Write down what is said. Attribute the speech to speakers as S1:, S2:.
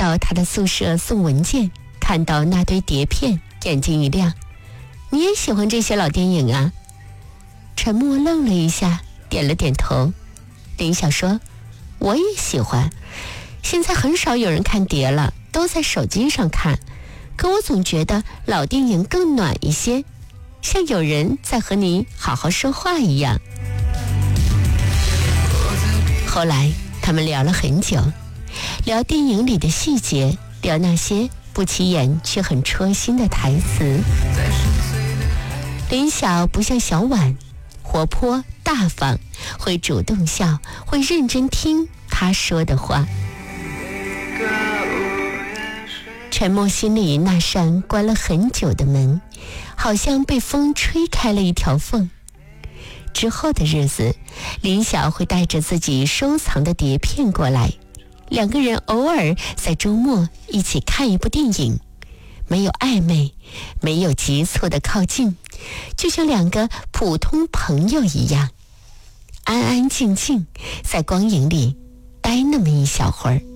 S1: 到他的宿舍送文件，看到那堆碟片，眼睛一亮。你也喜欢这些老电影啊？陈默愣了一下，点了点头。林晓说，我也喜欢，现在很少有人看碟了，都在手机上看，可我总觉得老电影更暖一些，像有人在和你好好说话一样。后来他们聊了很久，聊电影里的细节，聊那些不起眼却很戳心的台词。林晓不像小婉，活泼大方，会主动笑，会认真听他说的话。陈默心里那扇关了很久的门，好像被风吹开了一条缝。之后的日子，林晓会带着自己收藏的碟片过来，两个人偶尔在周末一起看一部电影，没有暧昧，没有急促的靠近，就像两个普通朋友一样，安安静静在光影里待那么一小会儿。